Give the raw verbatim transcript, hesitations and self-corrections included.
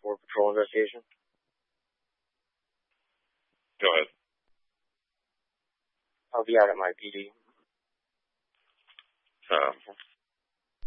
Border Patrol investigation. Go ahead. I'll be out at my P D. Uh,